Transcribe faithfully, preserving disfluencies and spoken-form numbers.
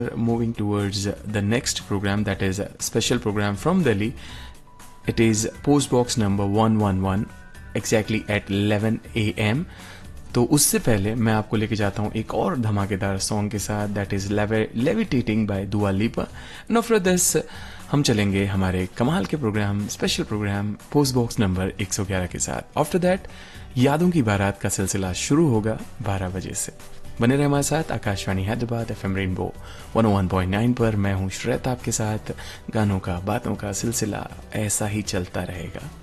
moving towards the next program, that is a special program from Delhi. It is post box number one one one exactly at eleven a m तो उससे पहले मैं आपको लेके जाता हूँ एक और धमाकेदार सॉन्ग के साथ, दैट इज लेविटेटिंग बाय दुआ लिपा। एंड आफ्टर दिस हम चलेंगे हमारे कमाल के programme, special programme post box number एक सौ ग्यारह के साथ। आफ्टर दैट यादों की बारात का सिलसिला शुरू होगा बारह बजे से। बने रहे हमारे साथ Akashvani Hyderabad FM rainbow one ओ वन पॉइंट नाइन पर। मैं हूँ श्रेत आपके साथ। गानों का, बातों का सिलसिला ऐसा ही चलता रहेगा।